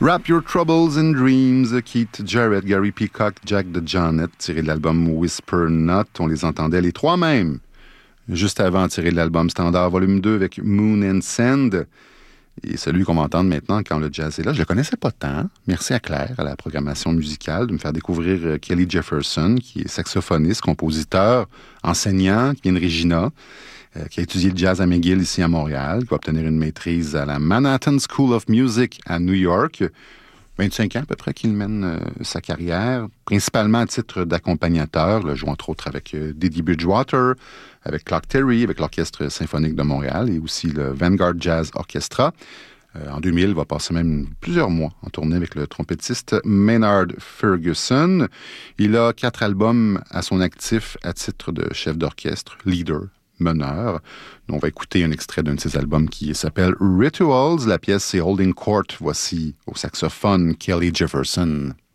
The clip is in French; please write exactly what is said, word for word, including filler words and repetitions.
Wrap Your Troubles in Dreams, Keith Jarrett, Gary Peacock, Jack DeJohnette, tiré de l'album Whisper Not. On les entendait les trois mêmes. Juste avant, tiré de l'album Standard Volume deux avec Moon and Sand. Et celui qu'on va entendre maintenant quand le jazz est là, je le connaissais pas tant. Merci à Claire, à la programmation musicale, de me faire découvrir Kelly Jefferson, qui est saxophoniste, compositeur, enseignant, qui vient de Regina, euh, qui a étudié le jazz à McGill ici à Montréal, qui va obtenir une maîtrise à la Manhattan School of Music à New York. vingt-cinq ans à peu près qu'il mène euh, sa carrière, principalement à titre d'accompagnateur, là, joue entre autres avec euh, Didi Bridgewater, avec Clark Terry, avec l'Orchestre symphonique de Montréal et aussi le Vanguard Jazz Orchestra. Euh, en deux mille, il va passer même plusieurs mois en tournée avec le trompettiste Maynard Ferguson. Il a quatre albums à son actif à titre de chef d'orchestre, leader, meneur. On va écouter un extrait d'un de ses albums qui s'appelle Rituals. La pièce, c'est Holding Court. Voici au saxophone Kelly Jefferson.